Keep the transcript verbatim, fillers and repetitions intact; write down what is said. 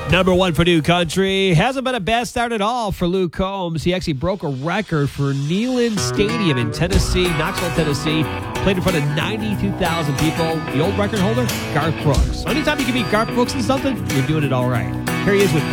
Number one for New Country. Hasn't been a bad start at all for Luke Combs. He actually broke a record for Neyland Stadium in Tennessee, Knoxville, Tennessee. Played in front of ninety-two thousand people. The old record holder, Garth Brooks. Anytime you can beat Garth Brooks in something, you're doing it all right. Here he is with